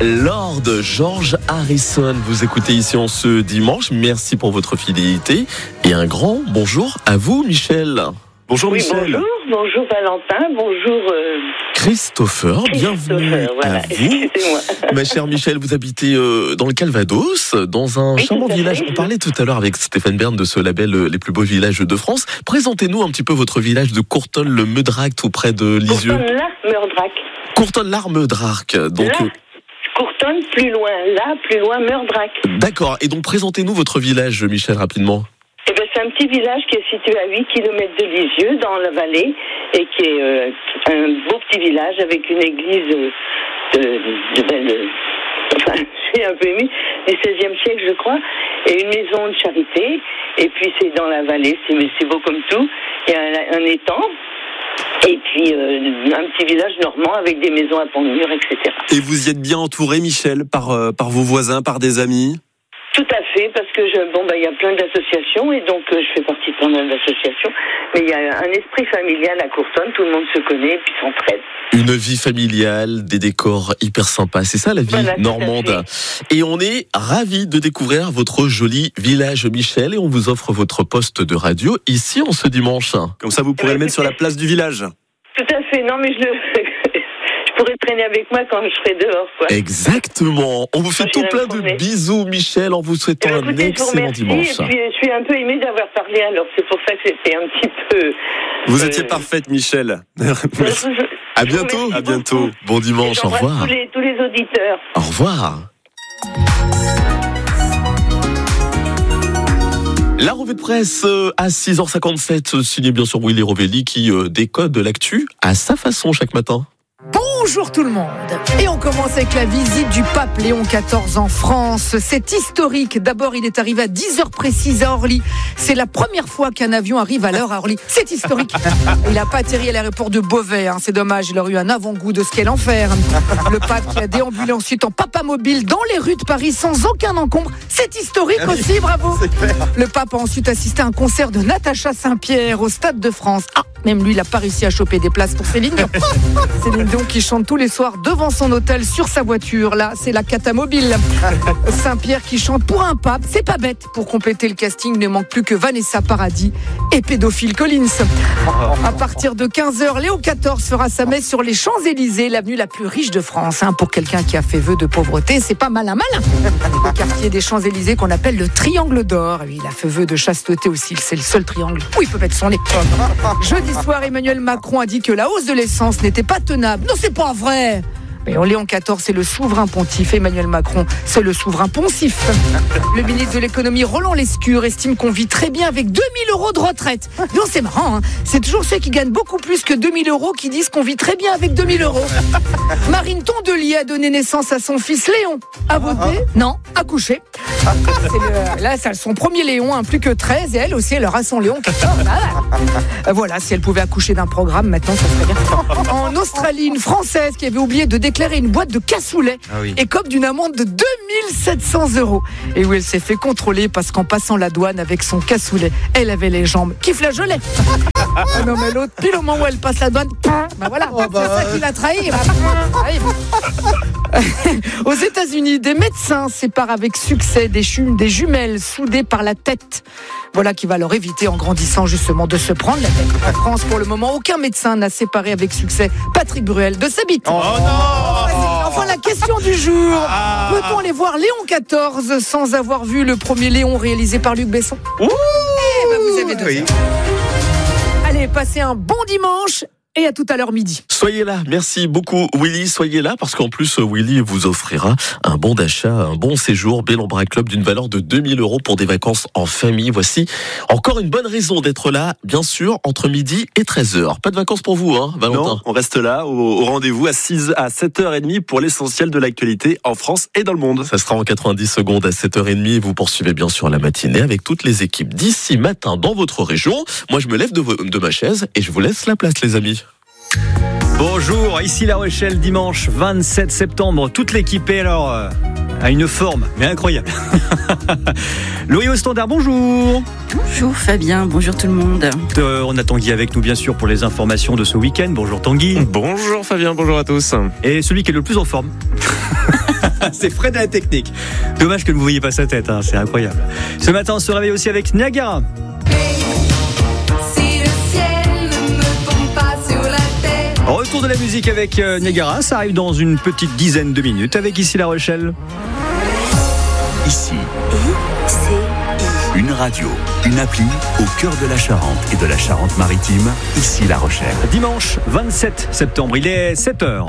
Lord George Harrison, vous écoutez ici en ce dimanche. Merci pour votre fidélité et un grand bonjour à vous, Michel. Bonjour Michel. Bonjour Valentin, bonjour Christopher, bienvenue voilà, à vous. Excusez-moi. Ma chère Michel, vous habitez dans le Calvados, dans un charmant village. On parlait tout à l'heure avec Stéphane Bern de ce label Les plus beaux villages de France. Présentez-nous un petit peu votre village de Courtonne-le-Meudrac, tout près de Lisieux. Courtonne-la-Meudrac. Courtonne-l'Armeudrac. Donc, Courtonne, plus loin, Meudrac. D'accord. Et donc, présentez-nous votre village, Michel, rapidement. Eh ben, c'est un petit village qui est situé à 8 km de Lisieux, dans la vallée, et qui est un beau petit village avec une église de belle... Enfin, je suis un peu émue, du XVIe siècle, je crois, et une maison de charité. Et puis, c'est dans la vallée, c'est beau comme tout. Il y a un étang. Et puis un petit village normand avec des maisons à pont de mur, etc. Et vous y êtes bien entouré, Michel, par vos voisins, par des amis? Tout à fait, parce que il y a plein d'associations et donc je fais partie de pas mal d'associations. Mais il y a un esprit familial à Courtonne, tout le monde se connaît et puis s'entraide. Une vie familiale, des décors hyper sympas, c'est ça la vie normande. Et on est ravis de découvrir votre joli village, Michel, et on vous offre votre poste de radio ici en ce dimanche. Comme ça, vous pourrez le mettre sur la place du village. Tout à fait, non mais je pourrais traîner avec moi quand je serai dehors, quoi. Exactement. On vous fait tout plein de bisous, Michel, en vous souhaitant un excellent dimanche. Et puis, je suis un peu émue d'avoir parlé, alors c'est pour ça que c'était un petit peu... Vous étiez parfaite, Michel. À bientôt. À bientôt. Bon dimanche, au revoir. Tous les auditeurs. Au revoir. La revue de presse à 6h57, signée bien sûr Willy Rovelli qui décode l'actu à sa façon chaque matin. Bonjour tout le monde. Et on commence avec la visite du pape Léon XIV en France. C'est historique. D'abord, il est arrivé à 10h précises à Orly. C'est la première fois qu'un avion arrive à l'heure à Orly. C'est historique. Il n'a pas atterri à l'aéroport de Beauvais. C'est dommage, il aurait eu un avant-goût de ce qu'est l'enfer. Le pape qui a déambulé ensuite en papamobile dans les rues de Paris sans aucun encombre. C'est historique aussi, bravo. Le pape a ensuite assisté à un concert de Natacha Saint-Pierre au Stade de France. Même lui, il n'a pas réussi à choper des places pour Céline Dion. Céline Dion qui chante tous les soirs devant son hôtel sur sa voiture. Là, c'est la catamobile. Saint-Pierre qui chante pour un pape. C'est pas bête. Pour compléter le casting, il ne manque plus que Vanessa Paradis et Pédophile Collins. À partir de 15h, Léon XIV fera sa messe sur les Champs-Élysées, l'avenue la plus riche de France. Pour quelqu'un qui a fait vœu de pauvreté, c'est pas malin. Le quartier des Champs-Élysées qu'on appelle le Triangle d'Or. Il a fait vœu de chasteté aussi. C'est le seul triangle où il peut mettre son nez. Jeudi soir, Emmanuel Macron a dit que la hausse de l'essence n'était pas tenable. Non, c'est pas vrai. Mais Léon XIV, c'est le souverain pontife. Emmanuel Macron, c'est le souverain poncif. Le ministre de l'économie, Roland Lescure, estime qu'on vit très bien avec 2000 € de retraite. Non, c'est marrant, C'est toujours ceux qui gagnent beaucoup plus que 2000 € qui disent qu'on vit très bien avec 2000 €. Marine Tondelier a donné naissance à son fils Léon. A voté ? Non, a couché. Là, c'est son premier Léon, plus que 13. Et elle aussi, elle aura son Léon XIV. Voilà, si elle pouvait accoucher d'un programme, maintenant, ça serait bien. En Australie, une Française qui avait oublié de déclarer une boîte de cassoulet écope d'une amende de 2700 €. Et où elle s'est fait contrôler parce qu'en passant la douane avec son cassoulet, elle avait les jambes qui flageolaient. Non mais l'autre, pile au moment où elle passe la douane, voilà, c'est ça qui l'a trahi. Aux États-Unis, des médecins séparent avec succès des jumelles soudées par la tête. Voilà qui va leur éviter en grandissant justement de se prendre la tête. En France, pour le moment, aucun médecin n'a séparé avec succès Patrick Bruel de sa bite. Enfin, la question du jour. Peut-on aller voir Léon XIV sans avoir vu le premier Léon réalisé par Luc Besson ? Vous avez 2 heures. Allez, passez un bon dimanche. Et à tout à l'heure midi. Soyez là, merci beaucoup Willy, soyez là parce qu'en plus Willy vous offrira un bon d'achat, un bon séjour Bellambra Club d'une valeur de 2000 € pour des vacances en famille. Voici encore une bonne raison d'être là, bien sûr, entre midi et 13h. Pas de vacances pour vous, Valentin? Non, on reste là au rendez-vous à 7h30 pour l'essentiel de l'actualité en France et dans le monde. Ça sera en 90 secondes à 7h30. Vous poursuivez bien sûr la matinée avec toutes les équipes d'ici matin dans votre région. Moi je me lève de ma chaise et je vous laisse la place les amis. Bonjour, ici La Rochelle, dimanche 27 septembre. Toute l'équipe est alors à une forme, mais incroyable. Laurie au standard, bonjour. Bonjour Fabien, bonjour tout le monde. On a Tanguy avec nous bien sûr pour les informations de ce week-end. Bonjour Tanguy. Bonjour Fabien, bonjour à tous. Et celui qui est le plus en forme. C'est Fred à la technique. Dommage que vous ne voyez pas sa tête, hein, c'est incroyable. Ce matin, on se réveille aussi avec Niagara. Retour de la musique avec Niagara, ça arrive dans une petite dizaine de minutes avec Ici La Rochelle. Ici, une radio, une appli au cœur de la Charente et de la Charente-Maritime. Ici La Rochelle. Dimanche 27 septembre, il est 7h.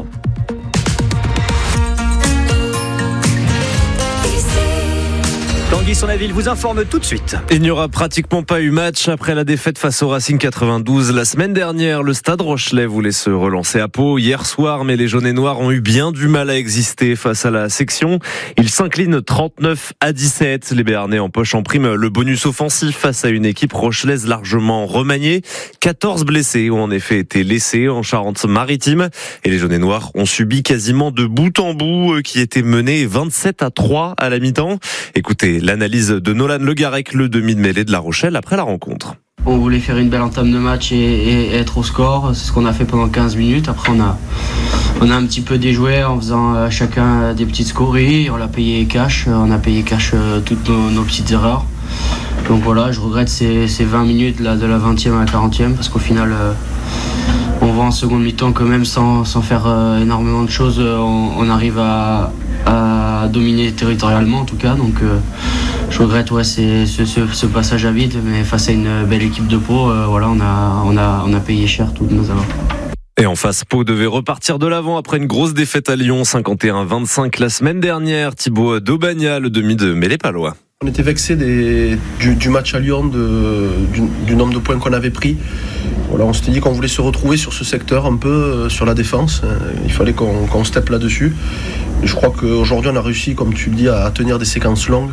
Tanguy Sonaville vous informe tout de suite. Il n'y aura pratiquement pas eu match après la défaite face au Racing 92. La semaine dernière, le Stade Rochelais voulait se relancer à Pau hier soir, mais les jaunes et noirs ont eu bien du mal à exister face à la section. Ils s'inclinent 39-17. Les Béarnais empochent en prime le bonus offensif face à une équipe rochelaise largement remaniée. 14 blessés ont en effet été laissés en Charente-Maritime. Et les jaunes et noirs ont subi quasiment de bout en bout, qui étaient menés 27-3 à la mi-temps. Écoutez l'analyse de Nolan Le Garec, le demi de mêlée de La Rochelle, après la rencontre. On voulait faire une belle entame de match et être au score. C'est ce qu'on a fait pendant 15 minutes. Après, on a un petit peu déjoué en faisant chacun des petites scories. On l'a payé cash. On a payé cash toutes nos petites erreurs. Donc voilà, je regrette ces 20 minutes là, de la 20e à la 40e parce qu'au final, on va en seconde mi-temps quand même sans faire énormément de choses. On arrive à dominer territorialement en tout cas. Donc je regrette ce passage à vide, mais face à une belle équipe de Pau, voilà, on a payé cher toutes nos erreurs. Et en face, Pau devait repartir de l'avant après une grosse défaite à Lyon, 51-25 la semaine dernière. Thibaut Daubagna, le demi de mêlée palois. On était vexés du match à Lyon, du nombre de points qu'on avait pris. Voilà, on s'était dit qu'on voulait se retrouver sur ce secteur un peu, sur la défense. Il fallait qu'on steppe là-dessus. Et je crois qu'aujourd'hui, on a réussi, comme tu le dis, à tenir des séquences longues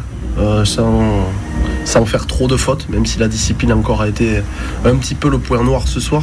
sans faire trop de fautes, même si la discipline encore a été un petit peu le point noir ce soir.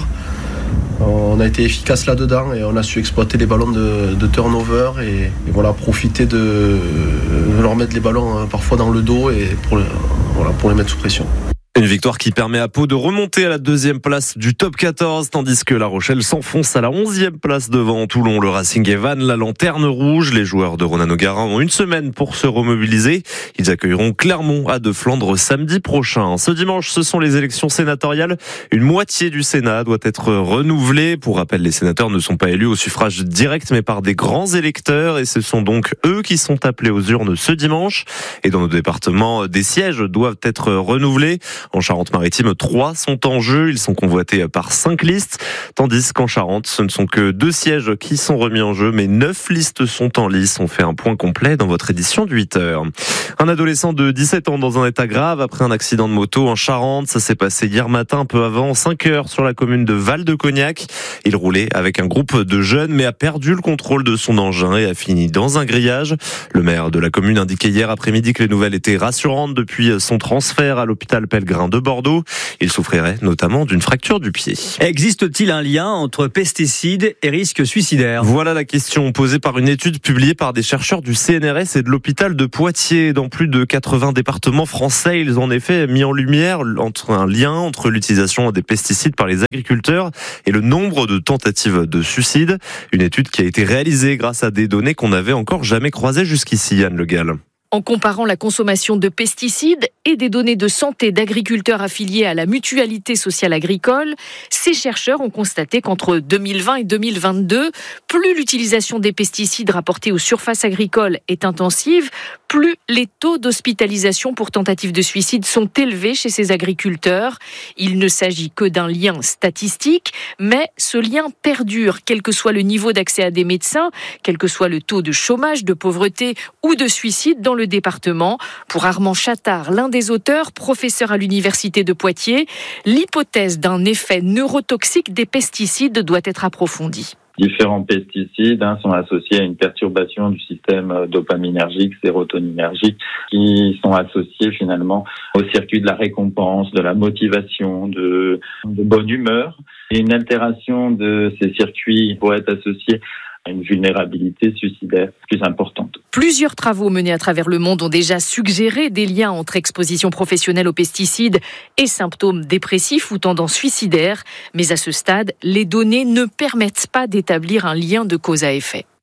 On a été efficace là-dedans et on a su exploiter les ballons de turnover et voilà, profiter de leur mettre les ballons parfois dans le dos et pour les mettre sous pression. Une victoire qui permet à Pau de remonter à la 2e place du top 14, tandis que La Rochelle s'enfonce à la 11e place devant Toulon. Le Racing et Vannes, la lanterne rouge. Les joueurs de Ronan O'Gara ont une semaine pour se remobiliser. Ils accueilleront Clermont à De Flandre samedi prochain. Ce dimanche, ce sont les élections sénatoriales. Une moitié du Sénat doit être renouvelée. Pour rappel, les sénateurs ne sont pas élus au suffrage direct, mais par des grands électeurs. Et ce sont donc eux qui sont appelés aux urnes ce dimanche. Et dans nos départements, des sièges doivent être renouvelés. En Charente-Maritime, 3 sont en jeu. Ils sont convoités par 5 listes. Tandis qu'en Charente, ce ne sont que 2 sièges qui sont remis en jeu, mais 9 listes sont en lice. On fait un point complet dans votre édition de 8h. Un adolescent de 17 ans dans un état grave après un accident de moto en Charente. Ça s'est passé hier matin, un peu avant 5h, sur la commune de Val-de-Cognac. Il roulait avec un groupe de jeunes, mais a perdu le contrôle de son engin et a fini dans un grillage. Le maire de la commune indiquait hier après-midi que les nouvelles étaient rassurantes depuis son transfert à l'hôpital Pellegrin de Bordeaux. Il souffrirait notamment d'une fracture du pied. Existe-t-il un lien entre pesticides et risques suicidaires ? Voilà la question posée par une étude publiée par des chercheurs du CNRS et de l'hôpital de Poitiers. Dans plus de 80 départements français, ils ont en effet mis en lumière un lien entre l'utilisation des pesticides par les agriculteurs et le nombre de tentatives de suicide. Une étude qui a été réalisée grâce à des données qu'on n'avait encore jamais croisées jusqu'ici, Yann Le Gall. En comparant la consommation de pesticides et des données de santé d'agriculteurs affiliés à la Mutualité sociale agricole, ces chercheurs ont constaté qu'entre 2020 et 2022, plus l'utilisation des pesticides rapportés aux surfaces agricoles est intensive, plus les taux d'hospitalisation pour tentative de suicide sont élevés chez ces agriculteurs. Il ne s'agit que d'un lien statistique, mais ce lien perdure, quel que soit le niveau d'accès à des médecins, quel que soit le taux de chômage, de pauvreté ou de suicide dans le département. Pour Armand Chattard, l'un des auteurs, professeur à l'université de Poitiers, l'hypothèse d'un effet neurotoxique des pesticides doit être approfondie. Différents pesticides sont associés à une perturbation du système dopaminergique, sérotoninergique, qui sont associés finalement au circuit de la récompense, de la motivation, de bonne humeur. Et une altération de ces circuits pourrait être associée à une vulnérabilité suicidaire plus importante. Plusieurs travaux menés à travers le monde ont déjà suggéré des liens entre exposition professionnelle aux pesticides et symptômes dépressifs ou tendances suicidaires. Mais à ce stade, les données ne permettent pas d'établir un lien de cause à effet.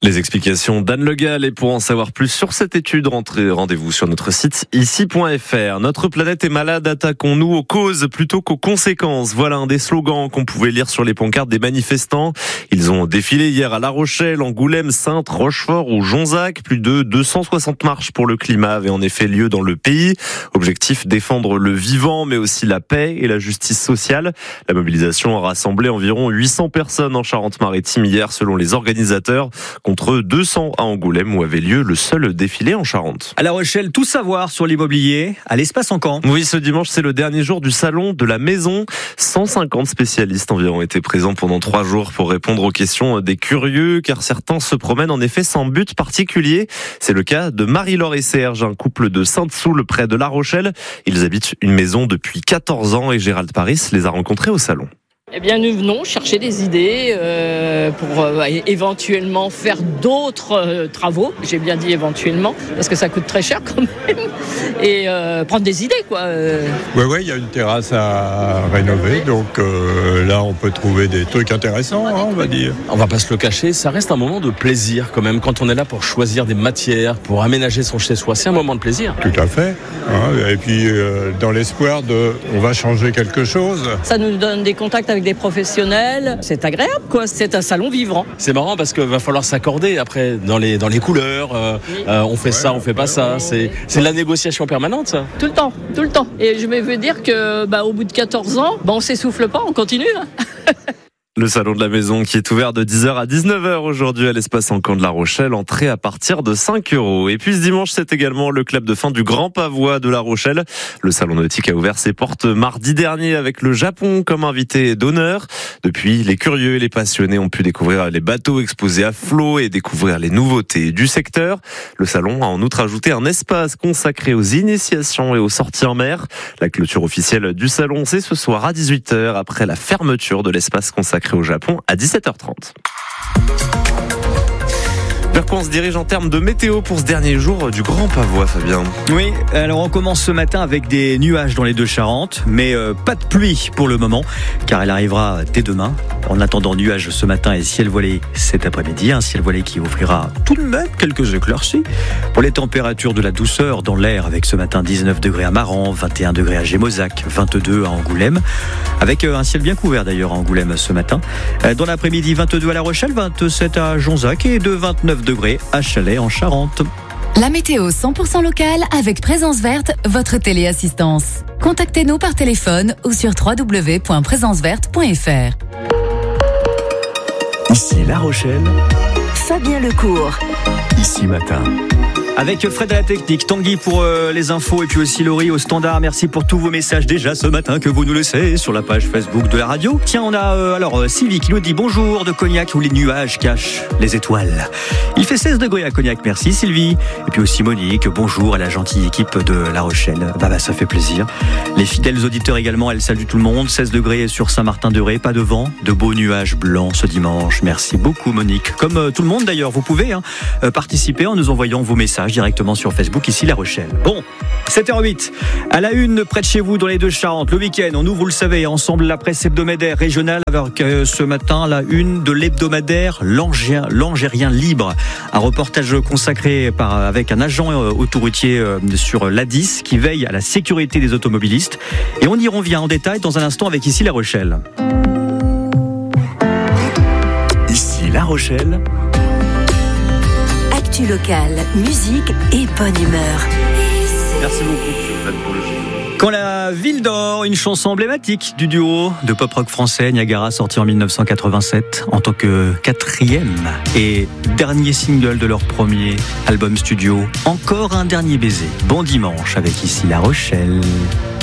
Les explications d'Anne Le Gall, et pour en savoir plus sur cette étude, rendez-vous sur notre site ici.fr. Notre planète est malade, attaquons-nous aux causes plutôt qu'aux conséquences. Voilà un des slogans qu'on pouvait lire sur les pancartes des manifestants. Ils ont défilé hier à La Rochelle, Angoulême, Saintes, Rochefort ou Jonzac. Plus de 260 marches pour le climat avaient en effet lieu dans le pays. Objectif, défendre le vivant, mais aussi la paix et la justice sociale. La mobilisation a rassemblé environ 800 personnes en Charente-Maritime hier, selon les organisateurs, contre 200 à Angoulême où avait lieu le seul défilé en Charente. À La Rochelle, tout savoir sur l'immobilier à l'Espace Encan. Oui, ce dimanche, c'est le dernier jour du salon de la maison. 150 spécialistes environ étaient présents pendant 3 jours pour répondre aux questions des curieux, car certains se promènent en effet sans but particulier. C'est le cas de Marie-Laure et Serge, un couple de Sainte-Soule près de La Rochelle. Ils habitent une maison depuis 14 ans et Gérald Paris les a rencontrés au salon. Eh bien, nous venons chercher des idées pour éventuellement faire d'autres travaux. J'ai bien dit éventuellement, parce que ça coûte très cher quand même. Et prendre des idées, quoi. Ouais, il y a une terrasse à rénover, donc là, on peut trouver des trucs intéressants, on va dire. On va pas se le cacher, ça reste un moment de plaisir quand même. Quand on est là pour choisir des matières, pour aménager son chez-soi, c'est un moment de plaisir. Tout à fait. Et puis, dans l'espoir on va changer quelque chose. Ça nous donne des contacts avec des professionnels, c'est agréable quoi, c'est un salon vivant. C'est marrant parce qu'il va falloir s'accorder après dans les couleurs, on fait ça, on fait pas ça, c'est la négociation permanente ça. Tout le temps. Et je veux dire que au bout de 14 ans, on s'essouffle pas, on continue. Le salon de la maison qui est ouvert de 10h à 19h aujourd'hui à l'Espace Encan de La Rochelle, entrée à partir de 5 €. Et puis ce dimanche, c'est également le club de fin du Grand Pavois de La Rochelle. Le salon nautique a ouvert ses portes mardi dernier avec le Japon comme invité d'honneur. Depuis, les curieux et les passionnés ont pu découvrir les bateaux exposés à flot et découvrir les nouveautés du secteur. Le salon a en outre ajouté un espace consacré aux initiations et aux sorties en mer. La clôture officielle du salon, c'est ce soir à 18h après la fermeture de l'espace consacré au Japon à 17h30. Vers quoi on se dirige en termes de météo pour ce dernier jour du Grand Pavois, Fabien? Oui, alors on commence ce matin avec des nuages dans les deux Charentes, mais pas de pluie pour le moment, car elle arrivera dès demain. En attendant, nuages ce matin et ciel voilé cet après-midi, un ciel voilé qui offrira tout de même quelques éclaircies. Pour les températures, de la douceur dans l'air, avec ce matin 19 degrés à Maran, 21 degrés à Gémozac, 22 à Angoulême, avec un ciel bien couvert d'ailleurs à Angoulême ce matin. Dans l'après-midi, 22 à La Rochelle, 27 à Jonzac et de 29 degrés à Chalais en Charente. La météo 100% locale avec Présence Verte, votre téléassistance. Contactez-nous par téléphone ou sur www.présenceverte.fr. Ici La Rochelle, Fabien Lecourt. Ici Matin. Avec Fred à la technique, Tanguy pour les infos et puis aussi Laurie au standard. Merci pour tous vos messages déjà ce matin que vous nous laissez sur la page Facebook de la radio. Tiens, on a Sylvie qui nous dit bonjour de Cognac où les nuages cachent les étoiles. Il fait 16 degrés à Cognac, merci Sylvie. Et puis aussi Monique, bonjour à la gentille équipe de La Rochelle. Ça fait plaisir. Les fidèles auditeurs également, elles saluent tout le monde. 16 degrés sur Saint-Martin-de-Ré, pas de vent, de beaux nuages blancs ce dimanche. Merci beaucoup Monique. Comme tout le monde d'ailleurs, vous pouvez participer en nous envoyant vos messages directement sur Facebook, ici La Rochelle. Bon, 7h08, à la une près de chez vous dans les deux Charentes, le week-end, on ouvre, vous le savez, ensemble la presse hebdomadaire régionale avec ce matin la une de l'hebdomadaire L'Angérien Libre, un reportage consacré avec un agent autoroutier sur l'A10 qui veille à la sécurité des automobilistes, et on y revient en détail dans un instant avec ici La Rochelle. Ici La Rochelle, Local, musique et bonne humeur. Merci beaucoup. Quand la ville dort, une chanson emblématique du duo de pop-rock français Niagara, sorti en 1987 en tant que 4e et dernier single de leur premier album studio. Encore un dernier baiser. Bon dimanche avec ici La Rochelle.